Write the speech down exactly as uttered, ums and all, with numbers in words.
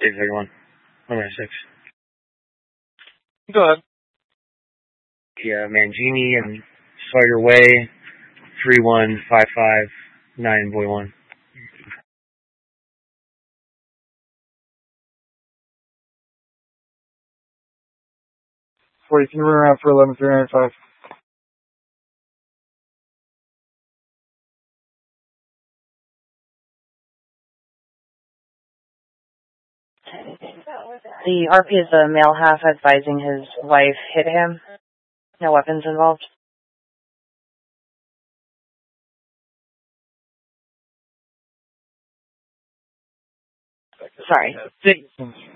eight thirty-one. one ninety-six. Go ahead. Yeah, Mangini and Sawyer Way, three one five five nine Boy one. forty-three around for eleven three ninety-five. The R P is the male half advising his wife hit him. No weapons involved. Sorry.